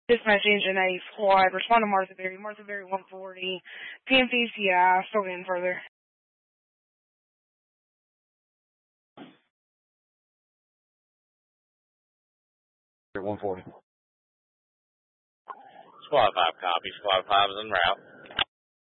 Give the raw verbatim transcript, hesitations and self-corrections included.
Dispatch Engine eight Squad, respond to Martha Berry. Martha Berry one forty. P M P C I, still getting further. one forty. Squad five copy. Squad five is en route.